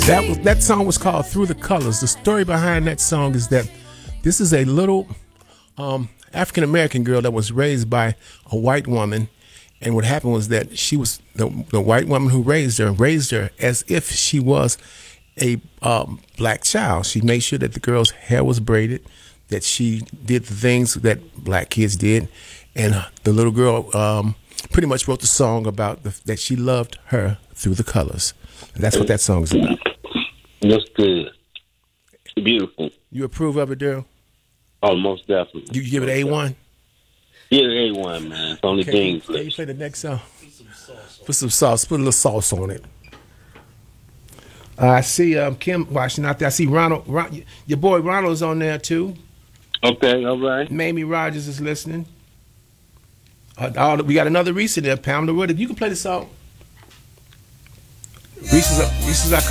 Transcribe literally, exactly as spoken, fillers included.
That was that song was called "Through the Colors." The story behind that song is that this is a little um, African American girl that was raised by a white woman, and what happened was that she was the, the white woman who raised her raised her as if she was a um, black child. She made sure that the girl's hair was braided, that she did the things that black kids did, and the little girl um, pretty much wrote the song about the, that she loved her through the colors. And that's what that song is about. That's good. Beautiful. You approve of it, Daryl? Oh, most definitely. You give it A one? Yeah, A one, man. It's the only Okay, thing. can you play the next song? Put some sauce. Put a little sauce on it. Uh, I see um, Kim watching out there. I see Ronald. Ron, your boy Ronald's on there too. Okay, all right. Mamie Rogers is listening. Uh, all the, we got another Reese in there. Pamela Wood. If you can play the song. Reese's, Reese's our